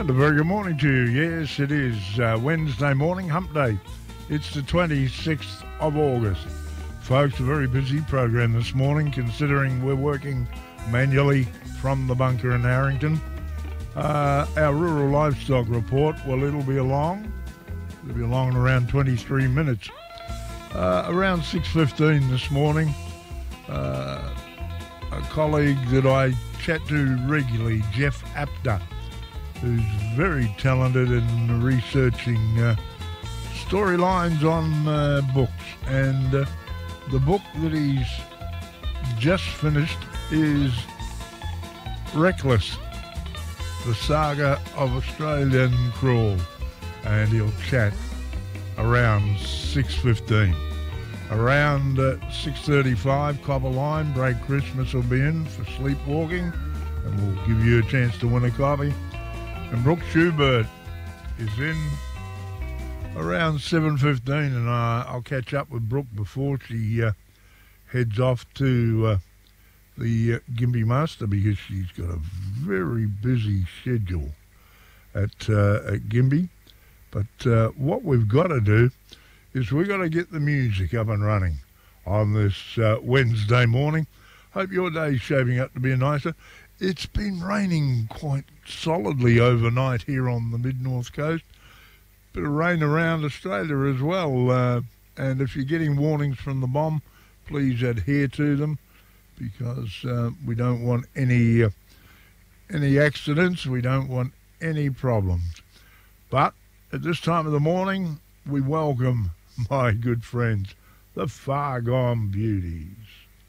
And a very good morning to you. Yes, it is Wednesday morning, hump day. It's the 26th of August. Folks, a very busy program this morning considering we're working manually from the bunker in Harrington. Our rural livestock report, well, it'll be along. It'll be along in around 23 minutes. Around 6:15 this morning, a colleague that I chat to regularly, Jeff Apter, who's very talented in researching storylines on books. And the book that he's just finished is Reckless, the Saga of Australian Crawl. And he'll chat around 6:15. Around 6:35, Copper Line, Break Christmas will be in for sleepwalking, and we'll give you a chance to win a copy. And Brooke Schubert is in around 7:15, and I'll catch up with Brooke before she heads off to the Gympie Master, because she's got a very busy schedule at Gympie. But what we've got to do is we've got to get the music up and running on this Wednesday morning. Hope your day's shaping up to be nicer. It's been raining quite solidly overnight here on the mid-north coast. Bit of rain around Australia as well. And if you're getting warnings from the bomb, please adhere to them, because we don't want any accidents. We don't want any problems. But at this time of the morning, we welcome my good friends, the Far Gone Beauties.